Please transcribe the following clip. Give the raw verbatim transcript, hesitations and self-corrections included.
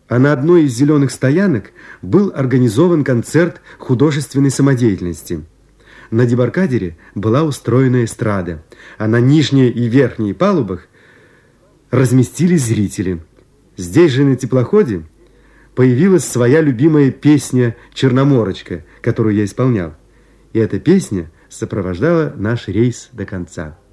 А на одной из зеленых стоянок был организован концерт художественной самодеятельности. На дебаркадере была устроена эстрада, а на нижней и верхней палубах разместились зрители. Здесь же на теплоходе появилась своя любимая песня «Черноморочка», которую я исполнял. И эта песня сопровождала наш рейс до конца.